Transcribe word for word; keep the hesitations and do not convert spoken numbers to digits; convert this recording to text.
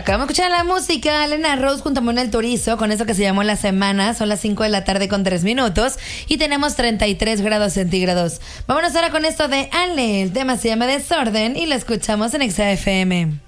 Acabamos de escuchar la música, Elena Rose junto a Manuel Turizo, con eso que se llamó La Semana. Son las cinco de la tarde con tres minutos y tenemos treinta y tres grados centígrados. Vámonos ahora con esto de Ale. El tema se llama Desorden y lo escuchamos en Exa F M.